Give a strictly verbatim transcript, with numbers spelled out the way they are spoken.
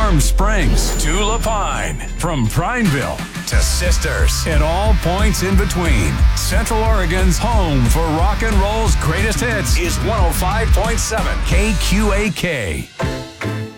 Warm Springs to Lapine, from Prineville to Sisters, and all points in between. Central Oregon's home for rock and roll's greatest hits is one oh five point seven K Q A K.